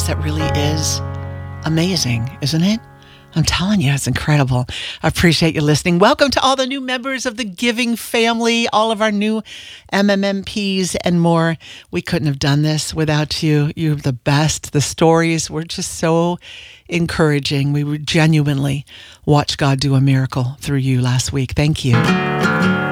grace that really is amazing, isn't it? I'm telling you, it's incredible. I appreciate you listening. Welcome to all the new members of the Giving family, all of our new MMMPs and more. We couldn't have done this without you. You're the best. The stories were just so encouraging. We genuinely watched God do a miracle through you last week. Thank you.